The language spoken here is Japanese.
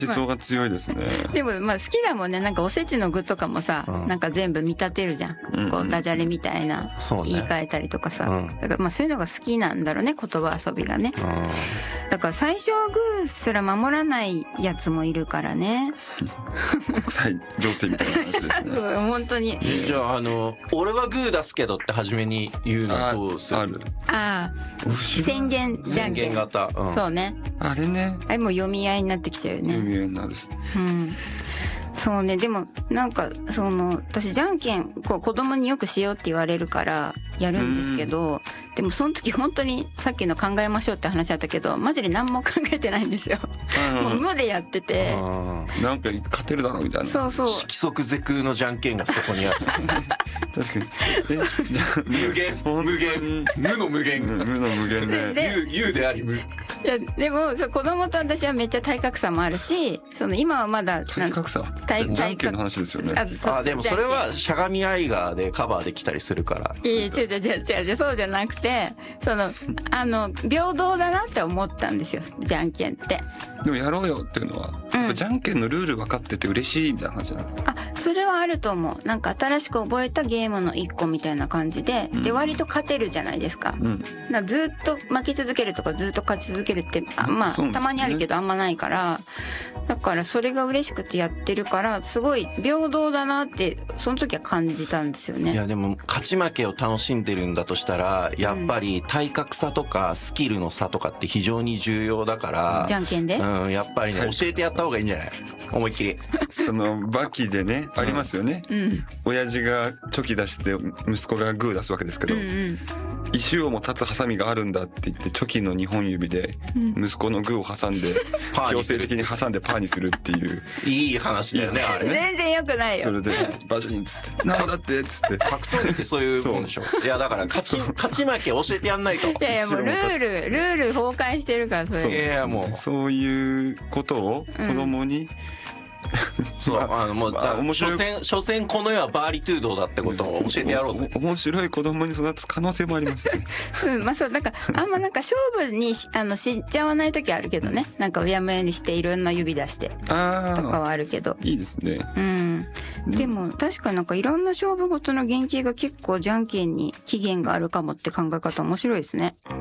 思想が強いですね。 でもまあ好きだもんね。なんかおせちの具とかもさ、なんか全部見立てるじゃん。こうダジャレみたいな言い換えたりとかさ。だからまあそういうのが好きなんだろうね、言葉遊びがね。だから最初はグーすら守らないやつもいるからね。 国際情勢みたいな話ですね。 本当に。 じゃあ俺はグー出すけどって初めに言うのはどうする？ ある。 ああ、宣言じゃんけん。 宣言型。 そうね。 あれね。 あれもう読み合いになってきちゃうよね。 読み合いになるし。 そうね。でもなんか私じゃんけん子供によくしようって言われるからやるんですけど、でもその時本当にさっきの考えましょうって話だったけど、マジで何も考えてないんですよ。もう無でやってて、 なんか勝てるだろうみたいな。 そうそう。 規則是空のじゃんけんがそこにある。 確かに。 無限無の無限。 無の無限で。 有であり無。 いやでも子供と私はめっちゃ体格差もあるし、今はまだ体格差。じゃんけんの話ですよね。 でもそれはしゃがみアイガーでカバーできたりするから。 違うそうじゃなくて、平等だなって思ったんですよ、じゃんけんって。 でもやろうよっていうのは、じゃんけんのルール分かってて嬉しいみたいな感じなの。 それはあると思う。なんか新しく覚えたゲームの一個みたいな感じで、で割と勝てるじゃないですか。ずっと負け続けるとかずっと勝ち続けるってまあたまにあるけどあんまないから、だからそれが嬉しくてやってるから、すごい平等だなってその時は感じたんですよね。 いやでも勝ち負けを楽しんでるんだとしたら、やっぱり体格差とかスキルの差とかって非常に重要だから、 じゃんけんでやっぱりね、教えてやった方がいいんじゃない？思いっきり。 バキでね、ありますよね。親父がチョキ出して息子がグー出すわけですけど、石をも立つハサミがあるんだって言ってチョキの2本指で息子のグーを挟んで強制的に挟んでパーにするっていう。 いい話だよね、あれね。 全然良くないよ。 それでバシンっつってなんだってっつって格闘技ってそういうもんでしょ。いやだから勝ち負け教えてやんないと。 いやもうルール崩壊してるからそれ。 いやもうそういうことを子供に、 そうもう所詮この世はバーリトゥードだってことを教えてやろうぜ。 面白い子供に育つ可能性もありますね。 まあそうだからあんまなんか勝負にしちゃわない時あるけどね。なんかうやむやにしていろんな指出してとかはあるけど。 いいですね。 でも確かなんかいろんな勝負ごとの原型が結構じゃんけんに起源があるかもって考え方面白いですね。